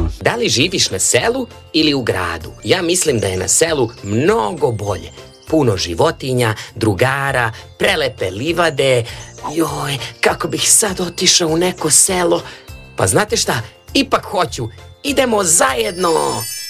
Da li živiš na selu ili u gradu? Ja mislim da je na selu mnogo bolje. Puno životinja, drugara, prelepe livade. Joj, kako bih sad otišao u neko selo. Pa znate šta, ipak hoću. Idemo zajedno!